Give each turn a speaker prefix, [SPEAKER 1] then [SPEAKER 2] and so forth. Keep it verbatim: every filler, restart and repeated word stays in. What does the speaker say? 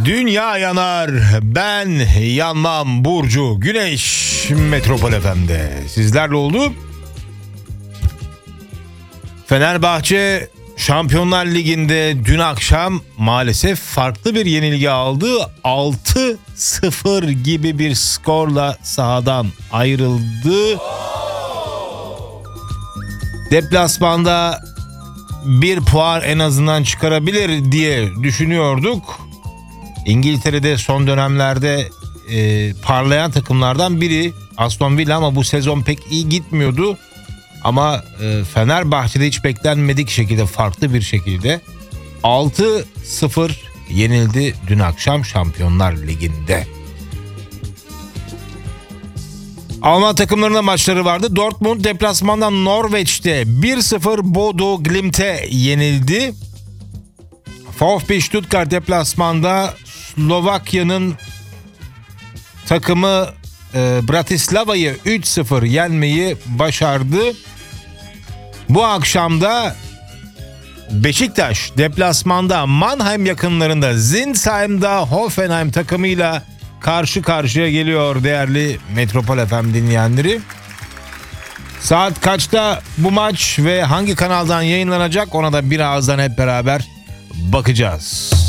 [SPEAKER 1] Dünya yanar, ben yanmam. Burcu Güneş Metropol F M'de sizlerle oldu. Fenerbahçe Şampiyonlar Ligi'nde dün akşam maalesef farklı bir yenilgi aldı. altı sıfır gibi bir skorla sahadan ayrıldı. Deplasmanda bir puan en azından çıkarabilir diye düşünüyorduk. İngiltere'de son dönemlerde e, parlayan takımlardan biri Aston Villa ama bu sezon pek iyi gitmiyordu. Ama e, Fenerbahçe'de hiç beklenmedik şekilde, farklı bir şekilde altı sıfır yenildi dün akşam Şampiyonlar Ligi'nde. Alman takımlarının maçları vardı. Dortmund deplasmandan Norveç'te bir sıfır Bodo Glimt'e yenildi. VfB Stuttgart deplasmanda Slovakya'nın takımı e, Bratislava'yı üç sıfır yenmeyi başardı. Bu akşam da Beşiktaş deplasmanda Mannheim yakınlarında Zinsheim'da Hoffenheim takımıyla karşı karşıya geliyor değerli Metropol F M dinleyenleri. Saat kaçta bu maç ve hangi kanaldan yayınlanacak, ona da birazdan hep beraber bakacağız.